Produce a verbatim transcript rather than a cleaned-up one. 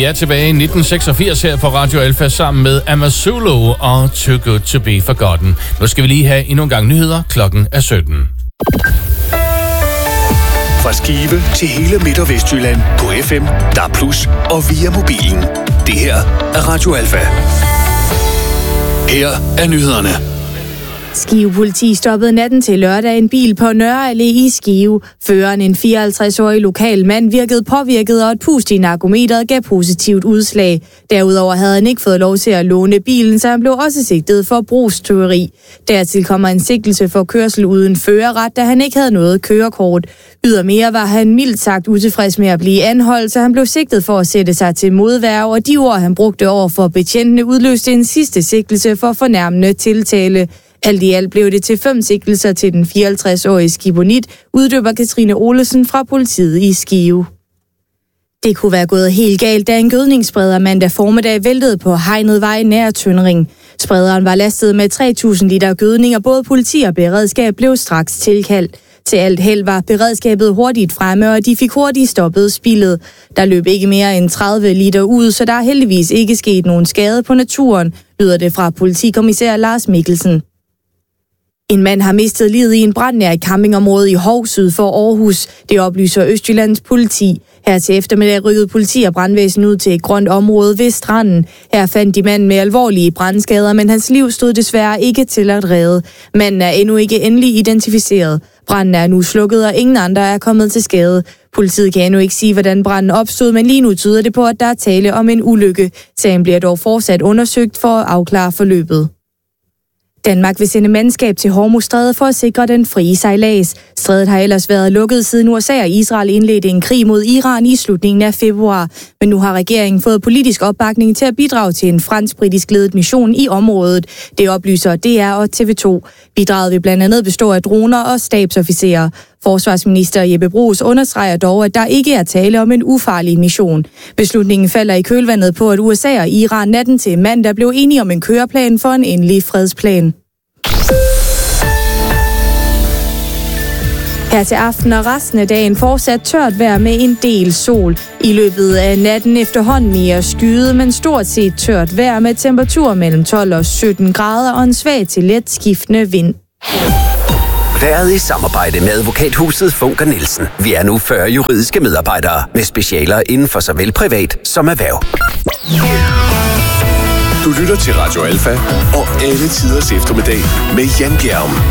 Vi er tilbage i nitten seksogfirs her på Radio Alfa sammen med Amazulu og Too Good To Be Forgotten. Nu skal vi lige have endnu en gang nyheder. Klokken er sytten. Fra Skive til hele Midt- og Vestjylland på F M, D A B plus, og via mobilen. Det her er Radio Alfa. Her er nyhederne. Skive politi stoppede natten til lørdag en bil på Nørre Allé i Skive. Føreren, en fireoghalvtreds-årig lokal mand, virkede påvirket, og et pust i narkometeret gav positivt udslag. Derudover havde han ikke fået lov til at låne bilen, så han blev også sigtet for brugstyveri. Dertil kommer en sigtelse for kørsel uden førerret, da han ikke havde noget kørekort. Ydermere var han mildt sagt utilfreds med at blive anholdt, så han blev sigtet for at sætte sig til modværge, og de ord, han brugte over for betjentene, udløste en sidste sigtelse for fornærmende tiltale. Alt i alt blev det til fem sigtelser til den fireoghalvtreds-årige skibonit, uddøber Katrine Olesen fra politiet i Skive. Det kunne være gået helt galt, da en gødningsspreder mandag formiddag væltede på Hegnet Vej nær Tøndring. Sprederen var lastet med tre tusind liter gødning, og både politi og beredskab blev straks tilkaldt. Til alt held var beredskabet hurtigt fremme, og de fik hurtigt stoppet spildet. Der løb ikke mere end tredive liter ud, så der er heldigvis ikke sket nogen skade på naturen, lyder det fra politikommissær Lars Mikkelsen. En mand har mistet livet i en brand nær et campingområde i Hov syd for Aarhus. Det oplyser Østjyllands politi. Her til eftermiddag rykkede politi og brandvæsen ud til et grønt område ved stranden. Her fandt de manden med alvorlige brandskader, men hans liv stod desværre ikke til at redde. Manden er endnu ikke endelig identificeret. Branden er nu slukket, og ingen andre er kommet til skade. Politiet kan endnu ikke sige, hvordan branden opstod, men lige nu tyder det på, at der er tale om en ulykke. Sagen bliver dog fortsat undersøgt for at afklare forløbet. Danmark vil sende mandskab til Hormuzstrædet for at sikre den frie sejlads. Strædet har ellers været lukket siden U S A og Israel indledte en krig mod Iran i slutningen af februar. Men nu har regeringen fået politisk opbakning til at bidrage til en fransk-britisk ledet mission i området. Det oplyser D R og T V to. Bidraget vil blandt andet bestå af droner og stabsofficerer. Forsvarsminister Jeppe Bruus understreger dog, at der ikke er tale om en ufarlig mission. Beslutningen falder i kølvandet på, at U S A og Iran natten til mandag blev enige om en køreplan for en endelig fredsplan. Her til aften og resten af dagen fortsat tørt vejr med en del sol. I løbet af natten efterhånden mere skyet, men stort set tørt vejr med temperaturer mellem tolv og sytten grader og en svag til let skiftende vind. Været i samarbejde med advokathuset Funker Nielsen. Vi er nu fyrre juridiske medarbejdere med specialer inden for såvel privat som erhverv. Du lytter til Radio Alfa og alle tiders eftermiddag med Jan Bjerg.